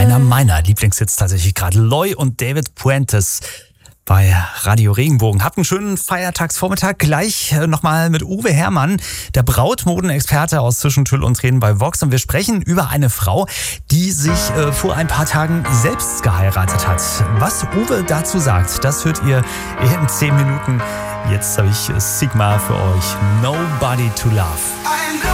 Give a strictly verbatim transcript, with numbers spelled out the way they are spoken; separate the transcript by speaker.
Speaker 1: Einer meiner Lieblingshits tatsächlich gerade. Loy und David Puentes bei Radio Regenbogen. Habt einen schönen Feiertagsvormittag. Gleich nochmal mit Uwe Herrmann, der Brautmodenexperte aus Zwischen Tüll und Tränen bei Vox. Und wir sprechen über eine Frau, die sich äh, vor ein paar Tagen selbst geheiratet hat. Was Uwe dazu sagt, das hört ihr in zehn Minuten. Jetzt habe ich Sigma für euch. Nobody to Love.